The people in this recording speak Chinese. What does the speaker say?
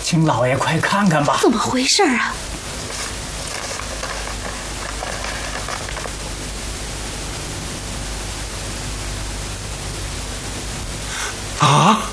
请老爷快看看吧。 怎么回事啊？ 啊！